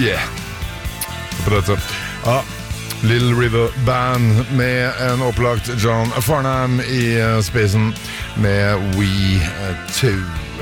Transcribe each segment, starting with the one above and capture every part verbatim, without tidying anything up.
Yeah. På dette. Ja, Little River Band med en opplagt John Farnham i spisen med We Two.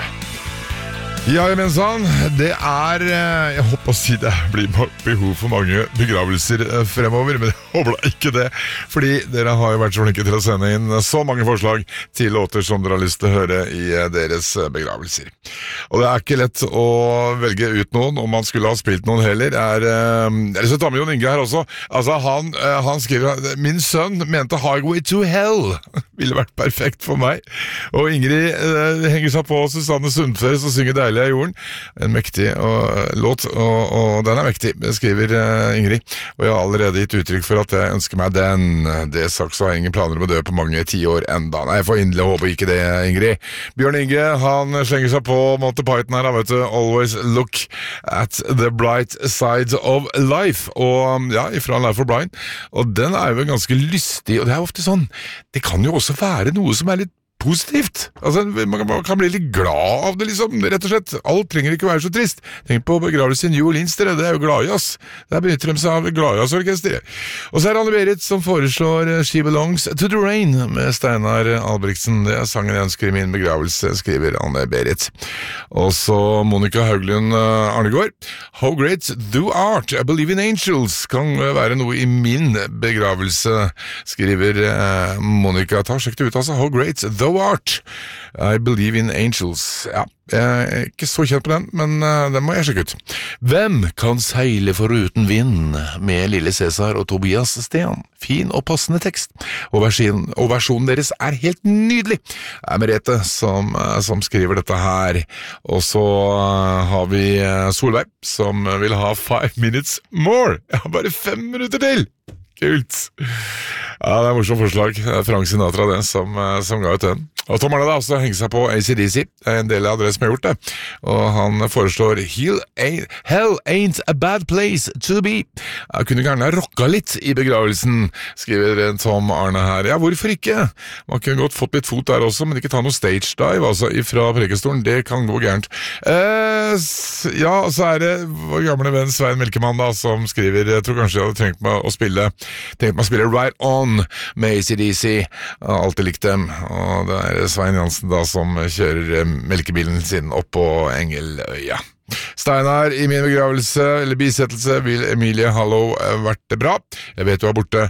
Ja, mensan, det er, jeg håper å si det blir behov for mange begravelser fremover, men jeg håper da ikke det, fordi dere har jo vært så flinke til å sende inn så mange forslag til låter som dere har lyst til å høre i deres begravelser. Og det er ikke lett å velge ut noen, om man skulle ha spilt noen heller. Er, er så tar med Jon Inge her også. Altså, han, han skriver, min sønn mente Highway to Hell ville vært perfekt for meg. Og Ingrid eh, henger seg på Susanne Sundfør som synger Deilig av jorden. En mektig og, låt, og, og den er mektig, skriver uh, Ingrid. Og jeg har allerede gitt uttrykk for at jeg ønsker meg den. Det sagt så har jeg ingen planer om å dø på mange tiår enda. Nei, jeg får inderlig håpe ikke det, Ingrid. Bjørn Inge, han slenger seg på Monty Python her, vet du. Always look at the bright side of life. Og ja, ifra Life for Brian. Og den er jo ganske lystig, og det er ofte sånn, det kan jo også være noe som er litt positivt. Altså, man kan bli litt glad av det, liksom, rett og slett. Alt trenger ikke være så trist. Tenk på begravelse i New Orleans, dere. Det er jo glad i oss. Der benytter de seg av glad i oss orkesteret. Og så er det Anne-Berit som foreslår She Belongs to the Rain med Steinar Albrigtsen. Det er sangen jeg ønsker i min begravelse, skriver Anne-Berit. Og så Monica Hauglund Arnegård. How great thou art, I believe in angels. Kan være noe i min begravelse, skriver Monica. Ta, sjekk det ut, altså. How great thou art, I believe in angels. Ja, jeg er ikke så kjent på den, men uh, den må jeg sjekke ut. Hvem kan seile foruten vind med Lille Cæsar og Tobias Sten? Fin og passende tekst, og versjonen, og versjonen deres er helt nydelig. Det er Merete som, uh, som skriver dette her. Og så uh, har vi uh, Solveig som vil ha five minutes more. Jeg har bare fem minutter til. Kult. Ja, det er morsomt forslag. Det er Frank Sinatra det som, som ga ut den. Og Tom Arne da også henger seg på A C D C. Det er en del av dere som har gjort det. Og han foreslår Hell ain't, Hell ain't a bad place to be. Jeg kunne gjerne ha rocka litt i begravelsen, skriver Tom Arne her. Ja, hvorfor ikke? Man kunne godt fått litt fot der også, men ikke ta noe stage dive altså, fra prekestolen. Det kan gå gærent. Eh, ja, så er det vår gamle venn Svein Melkemann da, som skriver, jeg tror kanskje jeg hadde trengt meg å spille tenkt meg å spille Right On med A C D C. Jeg har alltid likt dem, og det er Svein Jansen da som kjører melkebilen sin opp på Engeløya. Steinar, i min begravelse, eller bisettelse, vil Emilie Hallow vært bra. Jeg vet du er borte.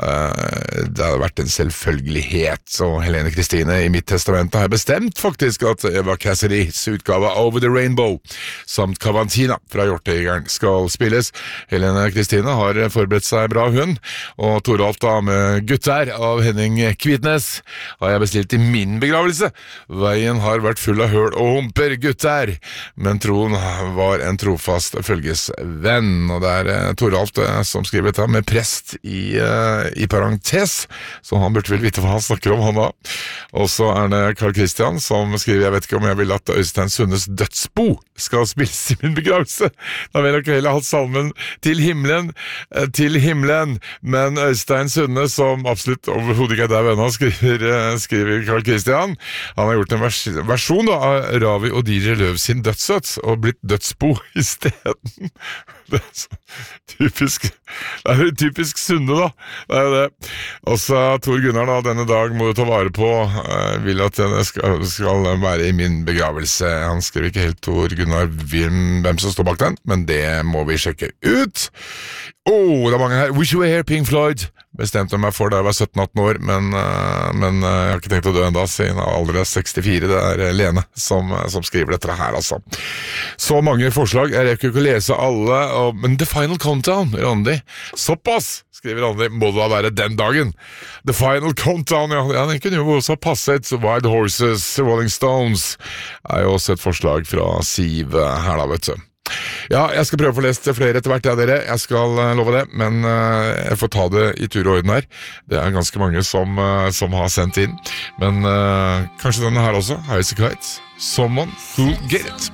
Det har vært en selvfølgelighet, så Helene Kristine, i mitt testament har jeg bestemt faktisk at Eva Cassidys utgave Over the Rainbow, samt Cavantina fra Hjortejegeren skal spilles. Helene Kristine har forberedt seg bra, hun, og Toralf da med Gutter av Henning Kvitnes har jeg bestilt i min begravelse. Veien har vært full av høl og humper, Gutter, men troen var en trofast følgesvenn, og det er Toralf som skriver dette med prest i, uh, i parentes, så han burde vel vite hva han snakker om, han da. Og så er det Carl Christian som skriver, jeg vet ikke om jeg vil at Øystein Sundes dødsbo skal spilles i min begravelse. Da vil jeg ikke heller hatt salmen til himmelen, til himmelen, men Øystein Sunde, som absolutt overhodet ikke er der vennet, skriver, skriver Carl Christian. Han har gjort en vers versjon da, av Ravi og D J Løv sin dødsøt, og blitt dødsbo i stedet. Det er så typisk, det er typisk Sunde da, det er det. Og så Tor Gunnar da, denne dag må du ta vare på, uh, vil at den skal, skal være i min begravelse. Han skriver ikke helt Tor Gunnar hvem, hvem som står bak den, men det må vi sjekke ut. Åh, oh, det er mange her. Wish You Were Here, Pink Floyd. Bestemte meg for da jeg var sytten atten år, men, uh, men uh, jeg har ikke tenkt å dø enda, siden jeg aldri er sekstifire. Det er uh, Lene som, uh, som skriver dette her, altså. Så mange forslag, jeg rekker ikke å lese alle, og, men The Final Countdown, Randi, såpass, skriver Randi, må det da være den dagen. The Final Countdown, ja, ja den kunne jo også passet. Wild Horses, Rolling Stones, er jo også et forslag fra Siv her da, vet du. Ja, jeg skal prøve å få lest flere etter hvert, ja dere, jeg skal uh, love det, men uh, jeg får ta det i tur og orden her. Det er ganske mange som, uh, som har sendt inn, men uh, kanskje denne her også, Highasakite, Someone Who Get It.